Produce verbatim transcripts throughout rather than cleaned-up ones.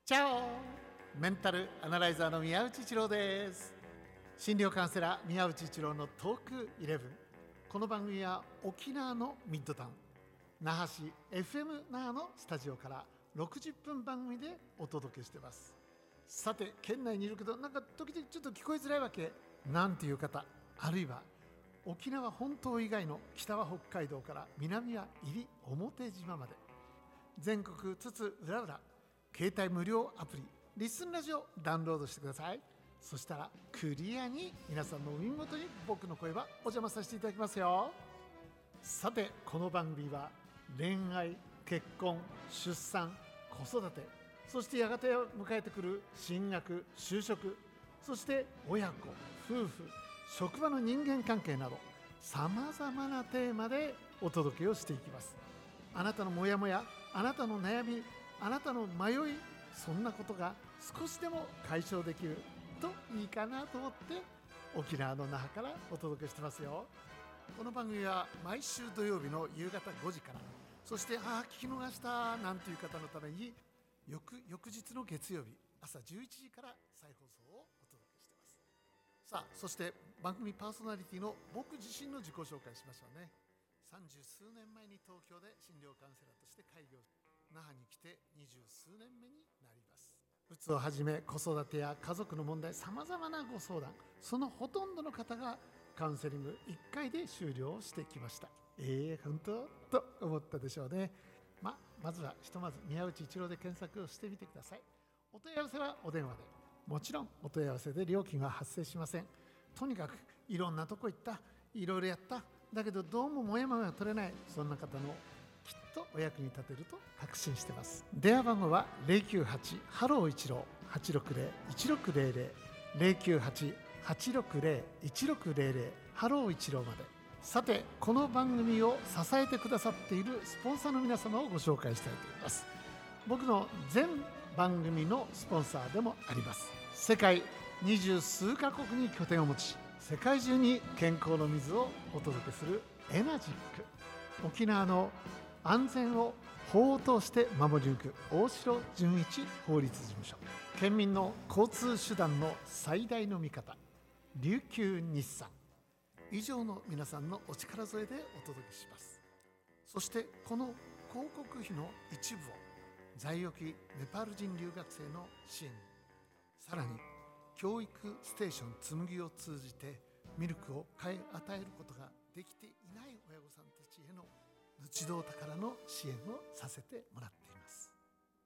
チャオ。メンタルアナライザーの宮内一郎です。心療カウンセラー宮内一郎のトークイレブン。この番組は沖縄のミッドタウン那覇市 エフエム 那覇のスタジオからろくじゅっぷん番組でお届けしています。さて、県内にいるけどなんか時々ちょっと聞こえづらいわけなんていう方、あるいは沖縄本島以外の北は北海道から南は入表島まで全国津々浦々、携帯無料アプリリスンラジオダウンロードしてください。そしたらクリアに皆さんのお耳元に僕の声はお邪魔させていただきますよ。さて、この番組は恋愛、結婚、出産、子育て、そしてやがて迎えてくる進学、就職、そして親子、夫婦、職場の人間関係などさまざまなテーマでお届けをしていきます。あなたのモヤモヤ、あなたの悩み、あなたの迷い、そんなことが少しでも解消できるといいかなと思って沖縄の那覇からお届けしてますよ。この番組は毎週土曜日の夕方ごじから、そしてああ聞き逃したなんていう方のために翌翌日の月曜日朝じゅういちじから再放送をお届けしています。さあ、そして番組パーソナリティの僕自身の自己紹介しましょうね。三十数年前に東京で診療カウンセラーとして開業、那覇に来て二十数年目になります。うつをはじめ子育てや家族の問題、さまざまなご相談、そのほとんどの方がカウンセリングいっかいで終了してきました。えー、本当と思ったでしょうね。ま, まずはひとまず宮内一郎で検索をしてみてください。お問い合わせはお電話で、もちろんお問い合わせで料金は発生しません。とにかくいろんなとこ行った、いろいろやった、だけどどうもモヤモヤが取れない、そんな方のきっとお役に立てると確信しています。電話番号は ゼロきゅうはち ハロー一郎 はちろくゼロ いちろくゼロゼロ ゼロきゅうはち はちろくゼロ いちろくゼロゼロハロー一郎まで。さて、この番組を支えてくださっているスポンサーの皆様をご紹介したいと思います。僕の全番組のスポンサーでもあります。世界二十数カ国に拠点を持ち、世界中に健康の水をお届けするエナジック。沖縄の安全を法を通して守り抜く大城純一法律事務所。県民の交通手段の最大の味方、琉球日産。以上の皆さんのお力添えでお届けします。そしてこの広告費の一部を在沖ネパール人留学生の支援に、さらに教育ステーションつむぎを通じてミルクを買い与えることができていない親御さんたちへの日道宝の支援をさせてもらっています。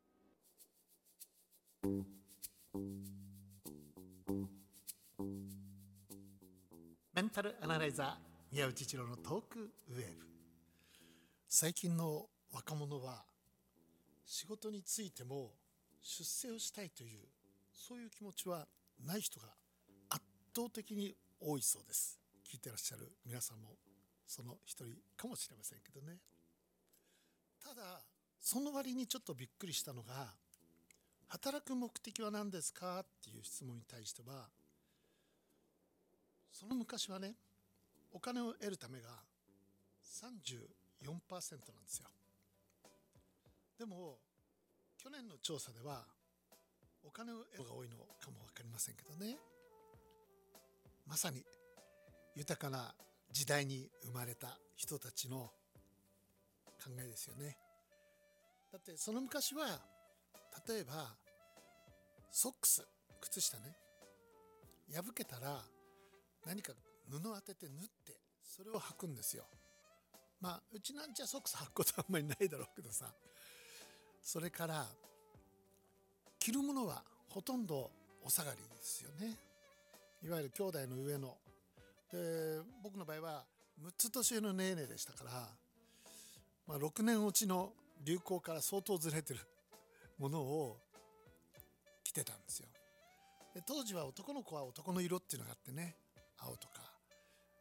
メンタルアナライザー宮内一郎のトークウェーブ。最近の若者は仕事についても出世をしたいというそういう気持ちはない人が圧倒的に多いそうです。聞いてらっしゃる皆さんもその一人かもしれませんけどね。ただその割にちょっとびっくりしたのが、働く目的は何ですかっていう質問に対しては、その昔はね、お金を得るためが さんじゅうよんパーセント なんですよ。でも去年の調査ではお金を得るのが多いのかも分かりませんけどね。まさに豊かな時代に生まれた人たちの考えですよね。だってその昔は例えばソックス、靴下ね、破けたら何か布当てて縫ってそれを履くんですよ。まあうちなんちゃソックス履くことはあんまりないだろうけどさ。それから着るものはほとんどお下がりですよね。いわゆる兄弟の上ので、僕の場合はむっつ年上のネーネーでしたから、まあ、ろくねん落ちの流行から相当ずれてるものを着てたんですよ。で当時は男の子は男の色っていうのがあってね、青とか